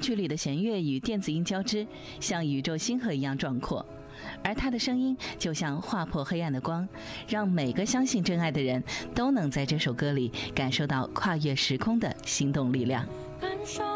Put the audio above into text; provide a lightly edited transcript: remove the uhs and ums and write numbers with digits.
曲里的弦乐与电子音交织，像宇宙星河一样壮阔，而他的声音就像划破黑暗的光，让每个相信真爱的人都能在这首歌里感受到跨越时空的心动力量。